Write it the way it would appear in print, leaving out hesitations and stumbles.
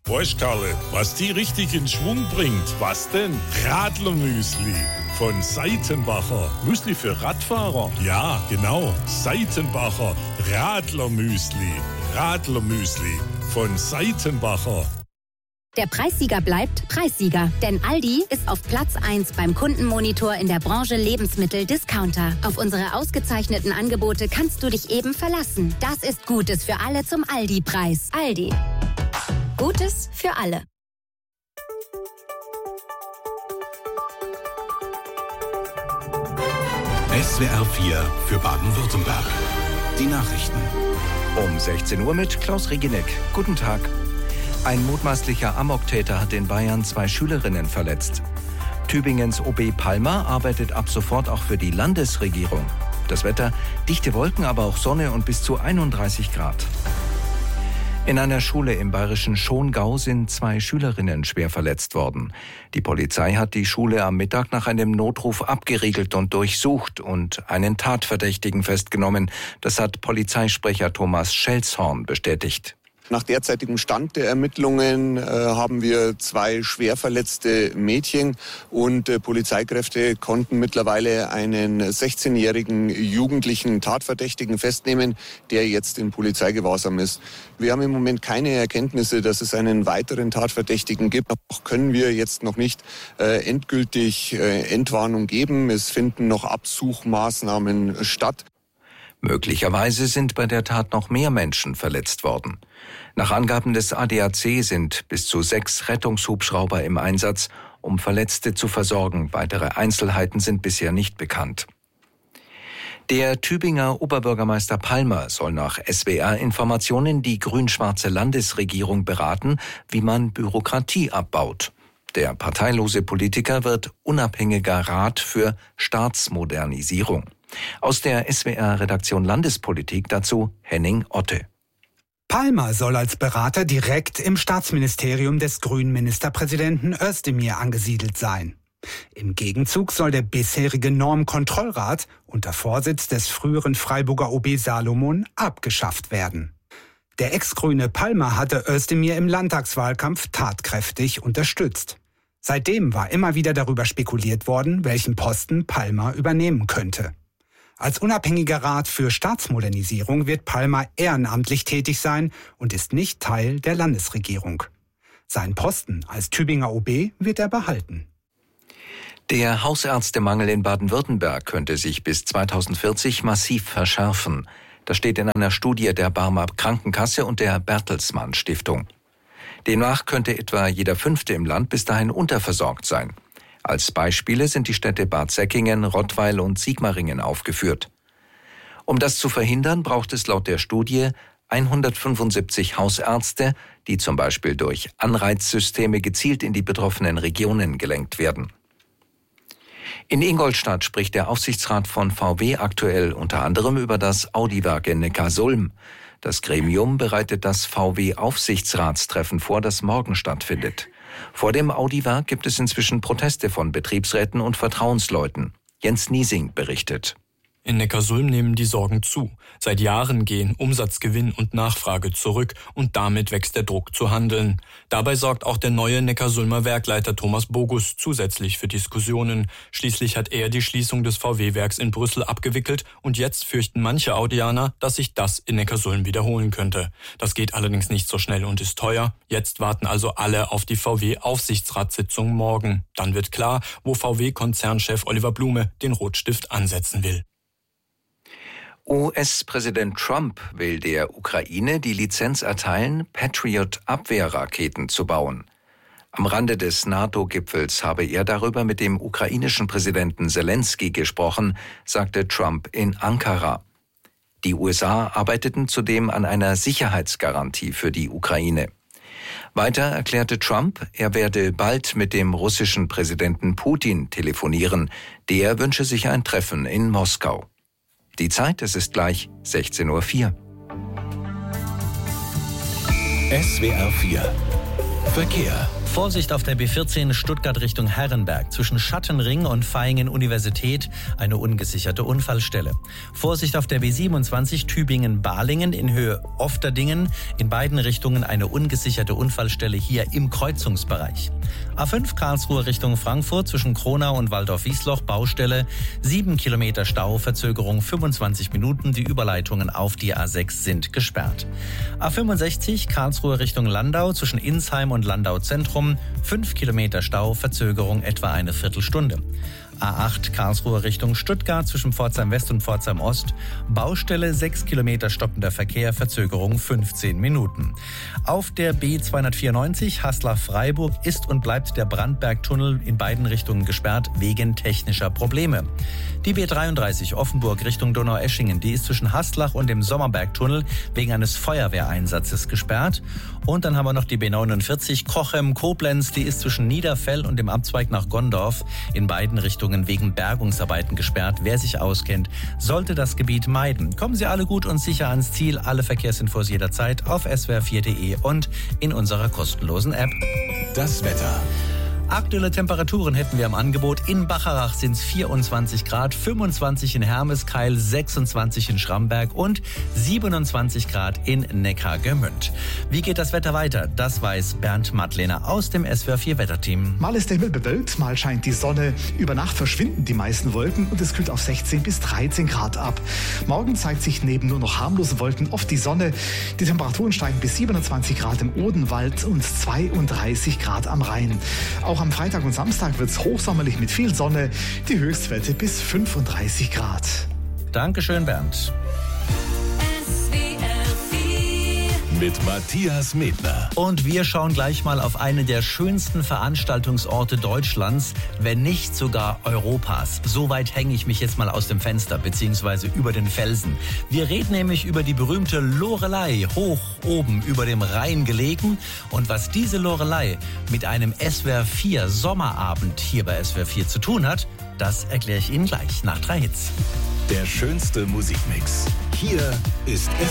Weißt Karle, was die richtig in Schwung bringt? Was denn? Radlermüsli von Seitenbacher. Müsli für Radfahrer? Ja, genau. Seitenbacher Radlermüsli. Radlermüsli von Seitenbacher. Der Preissieger bleibt Preissieger, denn Aldi ist auf Platz 1 beim Kundenmonitor in der Branche Lebensmittel-Discounter. Auf unsere ausgezeichneten Angebote kannst du dich eben verlassen. Das ist Gutes für alle zum Aldi-Preis. Aldi. Gutes für alle. SWR 4 für Baden-Württemberg. Die Nachrichten. Um 16 Uhr mit Klaus Reginek. Guten Tag. Ein mutmaßlicher Amoktäter hat in Bayern 2 Schülerinnen verletzt. Tübingens OB Palmer arbeitet ab sofort auch für die Landesregierung. Das Wetter, dichte Wolken, aber auch Sonne und bis zu 31 Grad. In einer Schule im bayerischen Schongau sind 2 Schülerinnen schwer verletzt worden. Die Polizei hat die Schule am Mittag nach einem Notruf abgeriegelt und durchsucht und einen Tatverdächtigen festgenommen. Das hat Polizeisprecher Thomas Schelshorn bestätigt. Nach derzeitigem Stand der Ermittlungen haben wir 2 schwer verletzte Mädchen und Polizeikräfte konnten mittlerweile einen 16-jährigen jugendlichen Tatverdächtigen festnehmen, der jetzt in Polizeigewahrsam ist. Wir haben im Moment keine Erkenntnisse, dass es einen weiteren Tatverdächtigen gibt. Noch können wir jetzt noch nicht endgültig Entwarnung geben. Es finden noch Absuchmaßnahmen statt. Möglicherweise sind bei der Tat noch mehr Menschen verletzt worden. Nach Angaben des ADAC sind bis zu 6 Rettungshubschrauber im Einsatz, um Verletzte zu versorgen. Weitere Einzelheiten sind bisher nicht bekannt. Der Tübinger Oberbürgermeister Palmer soll nach SWR-Informationen die grün-schwarze Landesregierung beraten, wie man Bürokratie abbaut. Der parteilose Politiker wird unabhängiger Rat für Staatsmodernisierung. Aus der SWR-Redaktion Landespolitik dazu Henning Otte. Palmer soll als Berater direkt im Staatsministerium des grünen Ministerpräsidenten Özdemir angesiedelt sein. Im Gegenzug soll der bisherige Normkontrollrat unter Vorsitz des früheren Freiburger OB Salomon abgeschafft werden. Der Ex-Grüne Palmer hatte Özdemir im Landtagswahlkampf tatkräftig unterstützt. Seitdem war immer wieder darüber spekuliert worden, welchen Posten Palmer übernehmen könnte. Als unabhängiger Rat für Staatsmodernisierung wird Palmer ehrenamtlich tätig sein und ist nicht Teil der Landesregierung. Seinen Posten als Tübinger OB wird er behalten. Der Hausärztemangel in Baden-Württemberg könnte sich bis 2040 massiv verschärfen. Das steht in einer Studie der Barmer Krankenkasse und der Bertelsmann Stiftung. Demnach könnte etwa jeder 5. im Land bis dahin unterversorgt sein. Als Beispiele sind die Städte Bad Säckingen, Rottweil und Sigmaringen aufgeführt. Um das zu verhindern, braucht es laut der Studie 175 Hausärzte, die zum Beispiel durch Anreizsysteme gezielt in die betroffenen Regionen gelenkt werden. In Ingolstadt spricht der Aufsichtsrat von VW aktuell unter anderem über das Audi-Werk in Neckarsulm. Das Gremium bereitet das VW-Aufsichtsratstreffen vor, das morgen stattfindet. Vor dem Audi-Werk gibt es inzwischen Proteste von Betriebsräten und Vertrauensleuten. Jens Niesing berichtet. In Neckarsulm nehmen die Sorgen zu. Seit Jahren gehen Umsatzgewinn und Nachfrage zurück und damit wächst der Druck zu handeln. Dabei sorgt auch der neue Neckarsulmer Werkleiter Thomas Bogus zusätzlich für Diskussionen. Schließlich hat er die Schließung des VW-Werks in Brüssel abgewickelt und jetzt fürchten manche Audianer, dass sich das in Neckarsulm wiederholen könnte. Das geht allerdings nicht so schnell und ist teuer. Jetzt warten also alle auf die VW-Aufsichtsratssitzung morgen. Dann wird klar, wo VW-Konzernchef Oliver Blume den Rotstift ansetzen will. US-Präsident Trump will der Ukraine die Lizenz erteilen, Patriot-Abwehrraketen zu bauen. Am Rande des NATO-Gipfels habe er darüber mit dem ukrainischen Präsidenten Selenskyj gesprochen, sagte Trump in Ankara. Die USA arbeiteten zudem an einer Sicherheitsgarantie für die Ukraine. Weiter erklärte Trump, er werde bald mit dem russischen Präsidenten Putin telefonieren. Der wünsche sich ein Treffen in Moskau. Die Zeit, es ist gleich 16:04 Uhr. SWR 4 Verkehr. Vorsicht auf der B14 Stuttgart Richtung Herrenberg. Zwischen Schattenring und Vaihingen-Universität eine ungesicherte Unfallstelle. Vorsicht auf der B27 Tübingen-Balingen in Höhe Ofterdingen. In beiden Richtungen eine ungesicherte Unfallstelle hier im Kreuzungsbereich. A5 Karlsruhe Richtung Frankfurt zwischen Kronau und Waldorf-Wiesloch Baustelle. 7 Kilometer Stau, Verzögerung 25 Minuten. Die Überleitungen auf die A6 sind gesperrt. A65 Karlsruhe Richtung Landau zwischen Insheim und Landau Zentrum. 5 Kilometer Stau, Verzögerung etwa eine Viertelstunde. A8 Karlsruhe Richtung Stuttgart zwischen Pforzheim West und Pforzheim Ost. Baustelle 6 Kilometer stockender Verkehr, Verzögerung 15 Minuten. Auf der B294 Haslach-Freiburg ist und bleibt der Brandbergtunnel in beiden Richtungen gesperrt wegen technischer Probleme. Die B33 Offenburg Richtung Donaueschingen, die ist zwischen Haslach und dem Sommerbergtunnel wegen eines Feuerwehreinsatzes gesperrt. Und dann haben wir noch die B49 Cochem-Koblenz, die ist zwischen Niederfell und dem Abzweig nach Gondorf in beiden Richtungen wegen Bergungsarbeiten gesperrt. Wer sich auskennt, sollte das Gebiet meiden. Kommen Sie alle gut und sicher ans Ziel. Alle Verkehrsinfos jederzeit auf swr4.de und in unserer kostenlosen App. Das Wetter. Aktuelle Temperaturen hätten wir im Angebot. In Bacharach sind es 24 Grad, 25 in Hermeskeil, 26 in Schramberg und 27 Grad in Neckargemünd. Wie geht das Wetter weiter? Das weiß Bernd Madlener aus dem SWR4 Wetterteam. Mal ist der Himmel bewölkt, mal scheint die Sonne. Über Nacht verschwinden die meisten Wolken und es kühlt auf 16 bis 13 Grad ab. Morgen zeigt sich neben nur noch harmlosen Wolken oft die Sonne. Die Temperaturen steigen bis 27 Grad im Odenwald und 32 Grad am Rhein. Auch am Freitag und Samstag wird es hochsommerlich mit viel Sonne, die Höchstwerte bis 35 Grad. Dankeschön, Bernd. Mit Matthias Medner. Und wir schauen gleich mal auf einen der schönsten Veranstaltungsorte Deutschlands, wenn nicht sogar Europas. So weit hänge ich mich jetzt mal aus dem Fenster, beziehungsweise über den Felsen. Wir reden nämlich über die berühmte Loreley, hoch oben über dem Rhein gelegen. Und was diese Loreley mit einem SWR4 Sommerabend hier bei SWR4 zu tun hat, das erkläre ich Ihnen gleich nach 3 Hits. Der schönste Musikmix. Hier ist